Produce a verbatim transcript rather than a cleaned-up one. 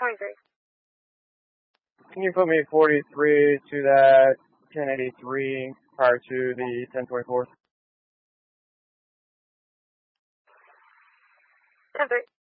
twenty-three. Can you put me forty-three to that ten eighty-three prior to the ten twenty-four? ten three.